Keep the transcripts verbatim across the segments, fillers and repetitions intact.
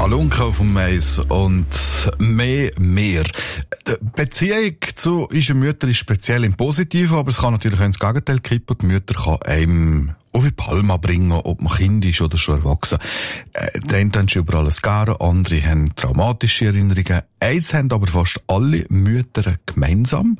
Halunke auf dem Mais und mehr, mehr. Die Beziehung zu unseren Müttern ist speziell im Positiven, aber es kann natürlich auch ins Gegenteil kippen. Die Mütter kann einem auf die Palma bringen, ob man Kind ist oder schon erwachsen. Äh, die einen haben schon über alles gerne, andere haben traumatische Erinnerungen. Eins haben aber fast alle Mütter gemeinsam.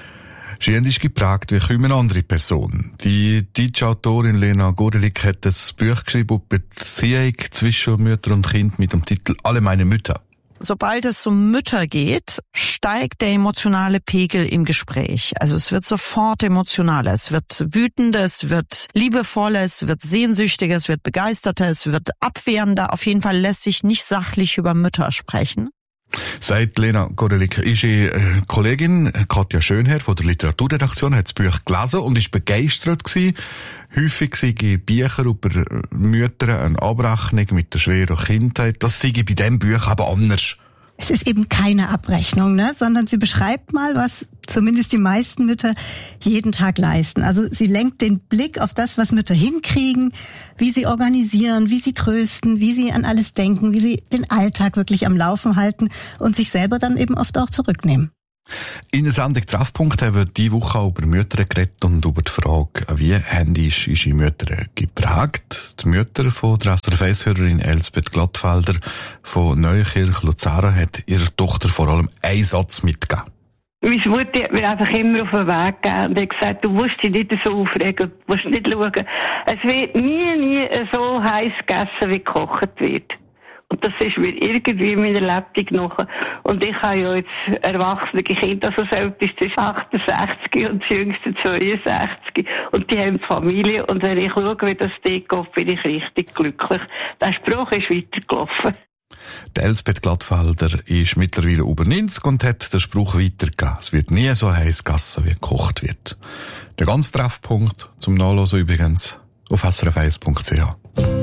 Sie haben sich geprägt wie kaum eine andere Person. Die deutsche Autorin Lena Gorelik hat ein Buch geschrieben über die Beziehung zwischen Mütter und Kind mit dem Titel »Alle meine Mütter«. Sobald es um Mütter geht, steigt der emotionale Pegel im Gespräch. Also es wird sofort emotionaler, es wird wütender, es wird liebevoller, es wird sehnsüchtiger, es wird begeisterter, es wird abwehrender. Auf jeden Fall lässt sich nicht sachlich über Mütter sprechen. Sagt Lena Gorelik. Ihre Kollegin Katja Schönherr von der Literaturredaktion hat das Buch gelesen und ist begeistert gewesen. Häufig seien Bücher über Mütter eine Abrechnung mit der schweren Kindheit. Das sei bei diesem Buch aber anders. Es ist eben keine Abrechnung, ne? Sondern sie beschreibt mal, was zumindest die meisten Mütter jeden Tag leisten. Also sie lenkt den Blick auf das, was Mütter hinkriegen, wie sie organisieren, wie sie trösten, wie sie an alles denken, wie sie den Alltag wirklich am Laufen halten und sich selber dann eben oft auch zurücknehmen. In der Sendung Treffpunkt haben wir diese Woche auch über Mütter geredet und über die Frage, wie haben unsere Mütter geprägt. Die Mütter von der S R F eins-Hörerin Elsbeth Glattfelder von Neukirch Luzern hat ihrer Tochter vor allem einen Satz mitgegeben. Meine Mutter hat mir einfach immer auf den Weg gegeben und hat gesagt, du musst dich nicht so aufregen, du musst nicht schauen. Es wird nie, nie so heiß gegessen, wie gekocht wird. Und das ist mir irgendwie in meiner Lebtung noch. Und ich habe ja jetzt erwachsene Kinder, also selbst ist das achtundsechzig und das jüngste zweiundsechzig. Und die haben Familie. Und wenn ich schaue, wie das dort geht, bin ich richtig glücklich. Der Spruch ist weitergelaufen. Die Elsbeth Glattfelder ist mittlerweile über neunzig und hat den Spruch weitergegeben. Es wird nie so heiß gegessen, wie gekocht wird. Der ganze Treffpunkt zum Nachlesen übrigens auf s r f eins punkt c h.